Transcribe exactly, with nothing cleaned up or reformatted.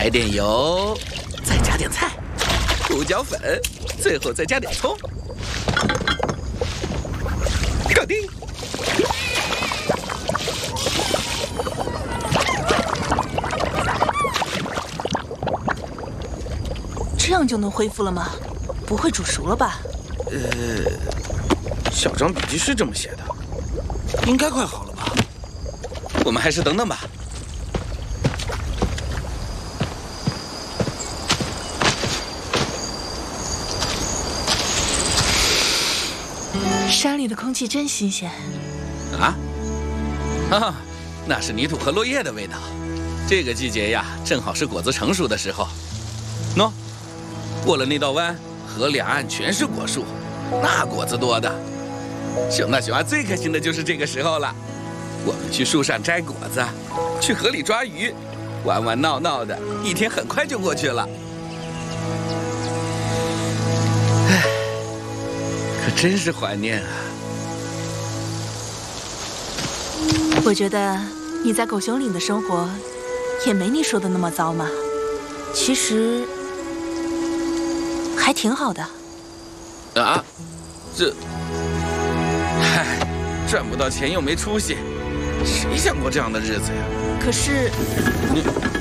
来点油，再加点菜，胡椒粉，最后再加点葱，搞定。 这样就能恢复了吗？不会煮熟了吧？ 呃，小张笔记是这么写的，应该快好了吧？我们还是等等吧。 山里的空气真新鲜。 啊？啊，那是泥土和落叶的味道。这个季节呀，正好是果子成熟的时候。喏，过了那道湾，河两岸全是果树，那果子多的。熊大熊二最开心的就是这个时候了。我们去树上摘果子，去河里抓鱼，玩玩闹闹的，一天很快就过去了。唉，可真是怀念啊！ 我觉得你在狗熊岭的生活，也没你说的那么糟嘛。其实还挺好的。 啊，这，嗨，赚不到钱又没出息，谁想过这样的日子呀？ 可是， 你。